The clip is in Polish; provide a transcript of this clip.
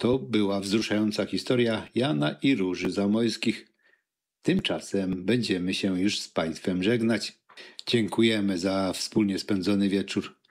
To była wzruszająca historia Jana i Róży Zamojskich. Tymczasem będziemy się już z Państwem żegnać. Dziękujemy za wspólnie spędzony wieczór.